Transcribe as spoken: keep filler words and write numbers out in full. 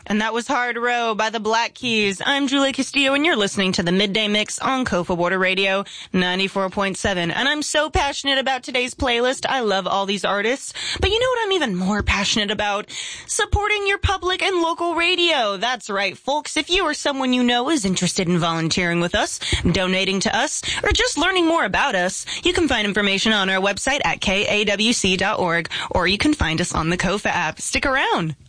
And that was Hard Row by the Black Keys. I'm Julie Castillo, and you're listening to the Midday Mix on Kofa Border Radio ninety-four point seven. And I'm so passionate about today's playlist. I love all these artists. But you know what I'm even more passionate about? Supporting your public and local radio. That's right, folks. If you or someone you know is interested in volunteering with us, donating to us, or just learning more about us, you can find information on our website at K A W C dot org, or you can find us on the Kofa app. Stick around.